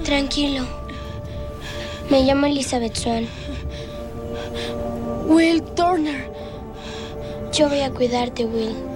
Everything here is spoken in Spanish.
Tranquilo. Me llamo Elizabeth Swan. Will Turner. Yo voy a cuidarte, Will.